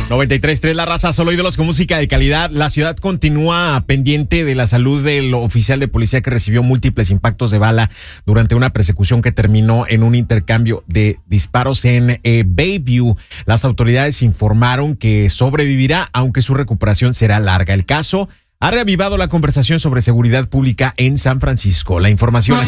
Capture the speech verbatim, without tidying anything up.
noventa y tres punto tres La Raza, solo ídolos con música de calidad. La ciudad continúa pendiente de la salud del oficial de policía que recibió múltiples impactos de bala durante una persecución que terminó en un intercambio de disparos en eh, Bayview. Las autoridades informaron que sobrevivirá, aunque su recuperación será larga. El caso ha reavivado la conversación sobre seguridad pública en San Francisco. La información